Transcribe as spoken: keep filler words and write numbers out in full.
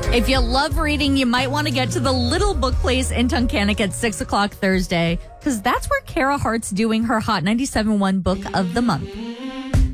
If you love reading, you might want to get to the Little Book Place in Tunkhannock at six o'clock Thursday, because that's where Kara Hart's doing her Hot ninety-seven point one Book of the Month.